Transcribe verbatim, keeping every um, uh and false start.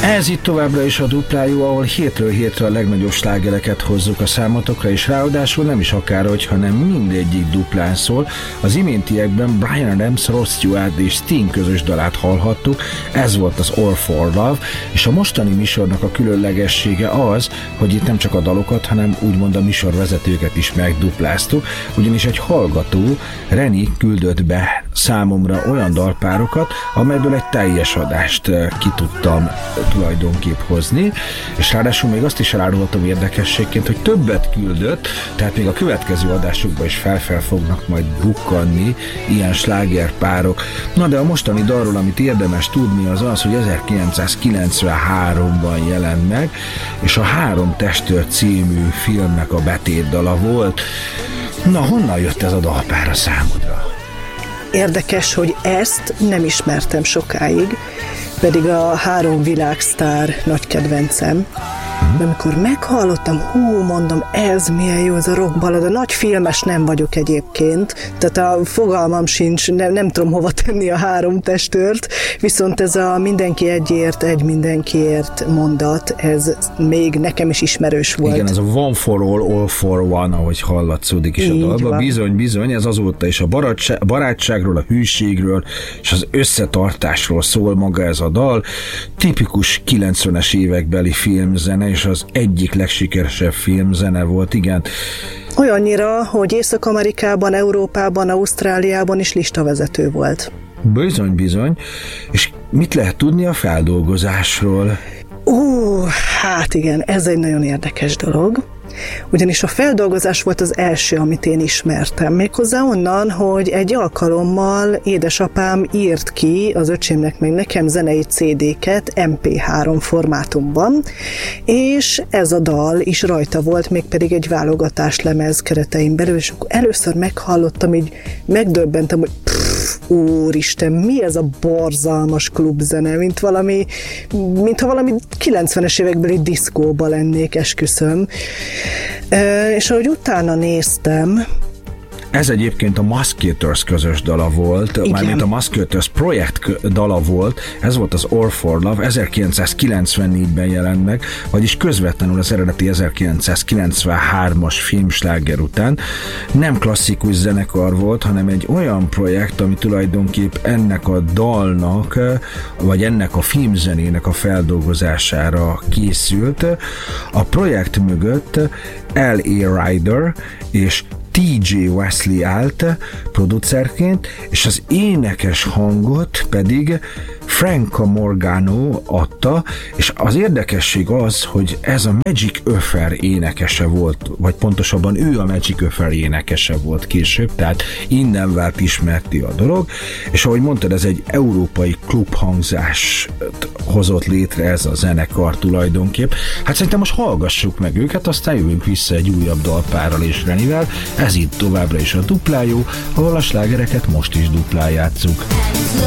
Ez itt továbbra is a Duplájú, ahol hétről hétre a legnagyobb slágereket hozzuk a számotokra, és ráadásul nem is akárhogy, hanem mindegyik duplán szól. Az iméntiekben Bryan Adams, Rod Stewart és Sting közös dalát hallhattuk, ez volt az All for Love, és a mostani műsornak a különlegessége az, hogy itt nem csak a dalokat, hanem úgymond a műsorvezetőket is megdupláztuk, ugyanis egy hallgató, Reni küldött be számomra olyan dalpárokat, amelyből egy teljes adást ki tudtam tulajdonképp hozni, és ráadásul még azt is elárulhatom érdekességként, hogy többet küldött, tehát még a következő adásokban is felfel fognak majd bukkanni ilyen slágerpárok. Na de a mostani dalról, amit érdemes tudni, az az, hogy ezerkilencszázkilencvenháromban jelent meg, és a Három testőr című filmnek a betétdala volt. Na, honnan jött ez a dalpár a számodra? Érdekes, hogy ezt nem ismertem sokáig, pedig a Három világsztár nagy kedvencem. De amikor meghallottam, hú, mondom, ez milyen jó, ez a rockbalada, nagy filmes nem vagyok egyébként, tehát a fogalmam sincs, nem, nem tudom hova tenni a Három testőrt, viszont ez a mindenki egyért, egy mindenkiért mondat, ez még nekem is ismerős volt. Igen, ez a one for all, all for one, ahogy hallatszódik is így a dalban. Bizony, bizony, ez azóta is a barátság, barátságról, a hűségről és az összetartásról szól maga ez a dal. Tipikus kilencvenes évekbeli filmzene, és az egyik legsikeresebb filmzene volt, igen. Olyannyira, hogy Észak-Amerikában, Európában, Ausztráliában is listavezető volt. Bizony, bizony. És mit lehet tudni a feldolgozásról? Ó, hát igen, ez egy nagyon érdekes dolog. Ugyanis a feldolgozás volt az első, amit én ismertem. Méghozzá onnan, hogy egy alkalommal édesapám írt ki az öcsémnek meg nekem zenei cé dé-ket em pé három formátumban, és ez a dal is rajta volt, mégpedig egy válogatás lemez keretein belül, és akkor először meghallottam, így megdöbbentem, hogy pff, úristen, mi ez a borzalmas klubzene, mint valami, mintha valami kilencvenes évekbeli diszkóba lennék, esküszöm. E, és ahogy utána néztem, ez egyébként a Musketeers közös dala volt, mármint a Musketeers projekt dala volt, ez volt az All for Love, ezerkilencszázkilencvennégyben jelent meg, vagyis közvetlenül az eredeti ezerkilencszázkilencvenhármas filmsláger után. Nem klasszikus zenekar volt, hanem egy olyan projekt, ami tulajdonképp ennek a dalnak, vagy ennek a filmzenének a feldolgozására készült. A projekt mögött el á. Ryder és té jé Wesley állt producerként, és az énekes hangot pedig Franco Morgano adta, és az érdekesség az, hogy ez a Magic Öffer énekese volt, vagy pontosabban ő a Magic Öffer énekese volt később, tehát innen vált ismerti a dolog, és ahogy mondtad, ez egy európai klubhangzást hozott létre ez a zenekar tulajdonképp. Hát szerintem most hallgassuk meg őket, aztán jövünk vissza egy újabb dalpárral és Renivel. Ez itt továbbra is a Duplájú, ahol a slágereket most is duplán játsszuk.